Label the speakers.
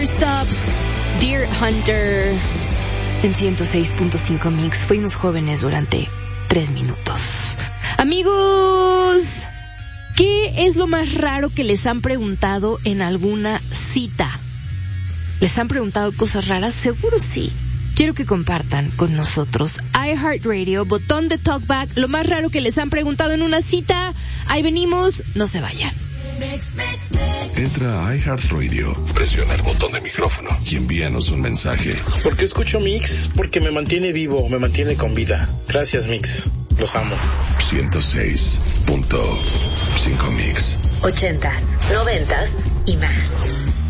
Speaker 1: Never Stops, Deer Hunter, en 106.5 Mix. Fuimos jóvenes durante 3 minutos. Amigos, ¿qué es lo más raro que les han preguntado en alguna cita? ¿Les han preguntado cosas raras? Seguro sí. Quiero que compartan con nosotros. iHeartRadio, botón de talkback, lo más raro que les han preguntado en una cita. Ahí venimos, no se vayan.
Speaker 2: Entra a iHeartRadio, presiona el botón de micrófono y envíanos un mensaje.
Speaker 3: ¿Por qué escucho Mix? Porque me mantiene vivo, me mantiene con vida. Gracias, Mix. Los amo.
Speaker 2: 106.5 Mix.
Speaker 4: 80s, 90s y más.